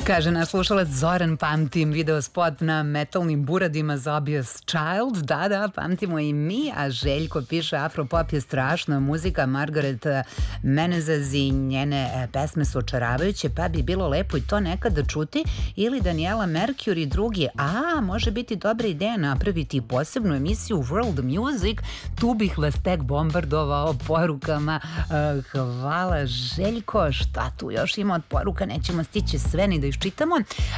Kaže naš slušalac Zoran, pamtim video spot na metalnim buradima za Obvious Child. Da, pamtimo i mi, a Željko piše Afropop je strašna muzika, Margaret Menezes i njene pesme su očaravajuće, pa bi bilo lepo i to nekada čuti, ili Daniela Mercury drugi. Može biti dobra ideja napraviti posebnu emisiju World Music, tu bih vas tek bombardovao porukama. Hvala Željko, šta tu još ima od poruka, nećemo stići sve ni da iščitamo,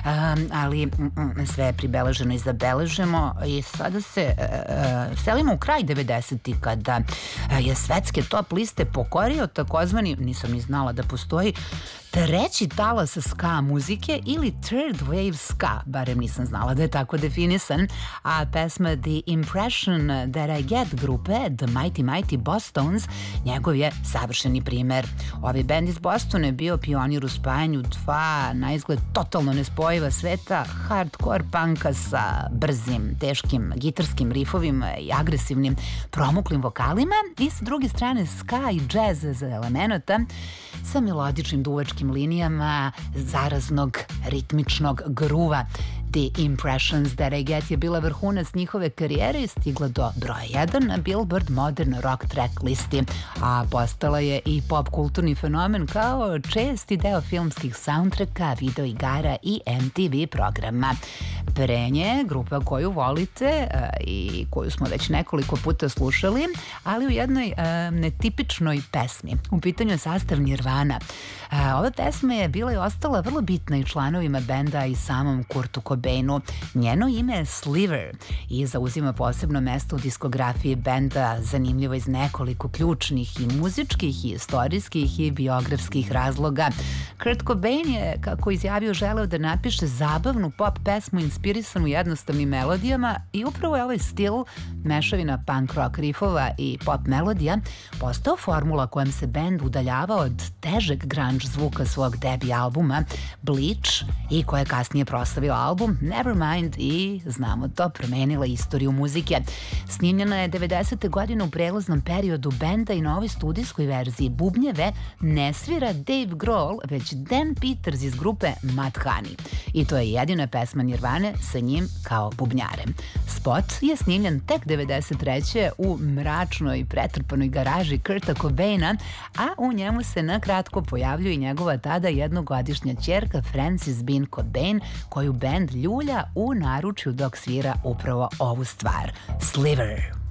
ali sve je pribeleženo i zabeležemo i sada se selimo u kraj 90-ih kada je svetske top liste pokorio takozvani, nisam ni znala da postoji, treći talas ska muzike ili third wave ska, barem nisam znala da je tako definisan, a pesma The Impression That I Get grupe The Mighty Bosstones njegov je savršeni primer. Ovaj bend iz Bostona je bio pionir u spajanju dva na izgled totalno nespojiva sveta, hardcore punka sa brzim, teškim gitarskim rifovima i agresivnim promuklim vokalima i sa druge strane ska i džez za elemenata sa melodičnim duvačkim linijama zaraznog ritmičnog gruva. The Impressions That I Get je bila vrhunac njihove karijere i stigla do broja 1 na Billboard Modern Rock Track listi, a postala je i pop kulturni fenomen kao česti deo filmskih soundtracka, videoigara i MTV programa. Pre nje, grupa koju volite i koju smo već nekoliko puta slušali, ali u jednoj netipičnoj pesmi. U pitanju je sastav Nirvana. Ova pesma je bila i ostala vrlo bitna i članovima benda i samom Kurtu Cobainu. Njeno ime je Sliver i zauzima posebno mesto u diskografiji benda, zanimljivo iz nekoliko ključnih i muzičkih i istorijskih i biografskih razloga. Kurt Cobain je, kako izjavio, želeo da napiše zabavnu pop pesmu inspirisanu jednostavnim melodijama i upravo je ovaj stil, mešavina punk rock riffova i pop melodija, postao formula kojom se bend udaljavao od težeg grunge zvuka svog debi albuma Bleach i koja je kasnije proslavio album Nevermind i, znamo to, promenila istoriju muzike. Snimljena je 90. godine u prelaznom periodu benda i na ovoj studijskoj verziji bubnjeve ne svira Dave Grohl, već Dan Peters iz grupe Mudhoney. I to je jedina pesma Nirvane sa njim kao bubnjarem. Spot je snimljen tek 93. u mračnoj, pretrpanoj garaži Kurta Cobaina, a u njemu se na kratko pojavljuje i njegova tada jednogodišnja ćerka Frances Bean Cobain, koju bend ljulja u naručju dok svira upravo ovu stvar, Sliver.